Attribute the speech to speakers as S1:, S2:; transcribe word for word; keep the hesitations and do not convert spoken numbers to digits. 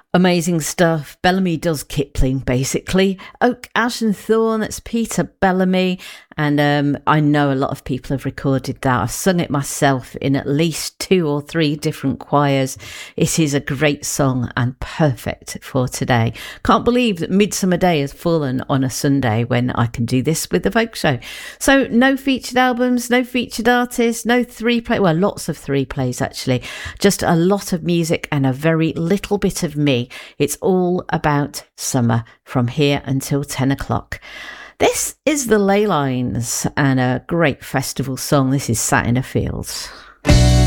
S1: Amazing stuff. Bellamy does Kipling, basically. Oak, Ash and Thorn, that's Peter Bellamy. And um, I know a lot of people have recorded that. I've sung it myself in at least two or three different choirs. It is a great song and perfect for today. Can't believe that Midsummer Day has fallen on a Sunday when I can do this with the folk show. So no featured albums, no featured artists, no three play. Well, lots of three plays actually. Just a lot of music and a very little bit of me. It's all about summer from here until ten o'clock. This is the Ley Lines and a great festival song. This is Sat in a Fields.